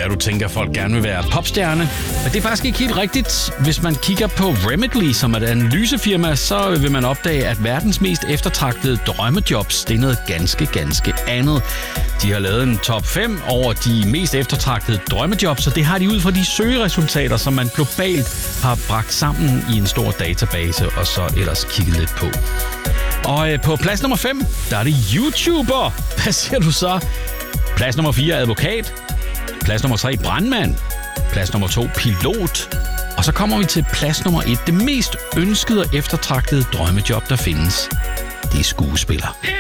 være, du tænker, at folk gerne vil være popstjerne. Men det er faktisk ikke helt rigtigt. Hvis man kigger på Remitly, som er et analysefirma, så vil man opdage, at verdens mest eftertragtede drømmejobs, det er noget ganske andet. De har lavet en top 5 over de mest eftertragtede drømmejobs, og det har de ud fra de søgeresultater, som man globalt har bragt sammen i en stor database, og så ellers kigget lidt på. Og på plads nummer 5, der er det YouTuber. Hvad siger du så? Plads nummer 4, advokat. Plads nummer 3, brandmand. Plads nummer 2, pilot. Og så kommer vi til plads nummer 1, det mest ønskede og eftertragtede drømmejob, der findes. Det er skuespiller.